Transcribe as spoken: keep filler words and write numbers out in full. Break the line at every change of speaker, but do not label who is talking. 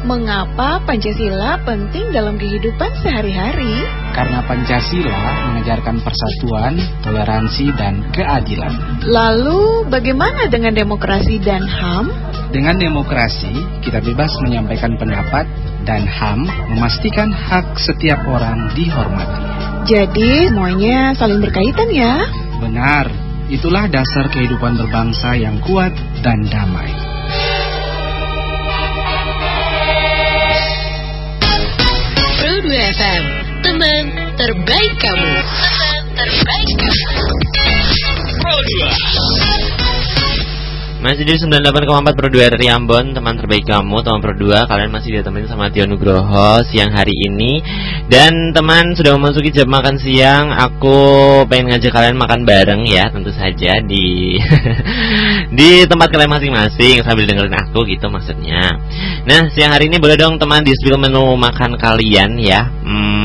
mengapa Pancasila penting dalam kehidupan sehari-hari?
Karena Pancasila mengajarkan persatuan, toleransi, dan keadilan.
Lalu bagaimana dengan demokrasi dan H A M?
Dengan demokrasi, kita bebas menyampaikan pendapat, dan H A M memastikan hak setiap orang dihormati.
Jadi semuanya saling berkaitan ya?
Benar, itulah dasar kehidupan berbangsa yang kuat dan damai.
Pro dua F M, teman terbaik kamu. Teman terbaik kamu. Pro dua.
Masih di sembilan puluh delapan koma empat Pro dua dari Ambon, teman terbaik kamu, teman Pro dua. Kalian masih ditemenin sama Tio Nugroho siang hari ini. Dan teman, sudah memasuki jam makan siang. Aku pengen ngajak kalian makan bareng ya, tentu saja di di tempat kalian masing-masing sambil dengerin aku gitu maksudnya. Nah, siang hari ini boleh dong teman di spill menu makan kalian ya. Hmm